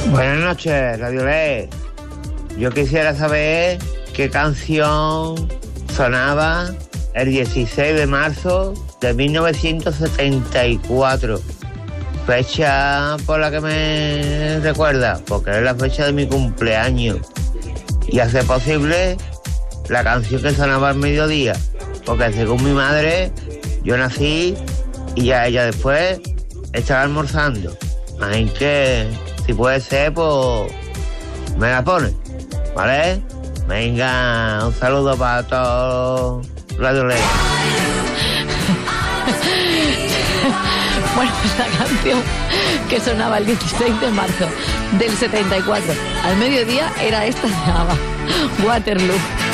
Buenas noches, Radio Ley. Yo quisiera saber qué canción sonaba el 16 de marzo de 1974. Fecha por la que me recuerda, porque es la fecha de mi cumpleaños. Y hace posible la canción que sonaba al mediodía, porque según mi madre, yo nací y ya ella después estaba almorzando. Así que, si puede ser, pues me la pone, ¿vale? Venga, un saludo para todos Radio Ley. Bueno, pues la canción que sonaba el 16 de marzo del 74 al mediodía era esta, se llamaba Waterloo.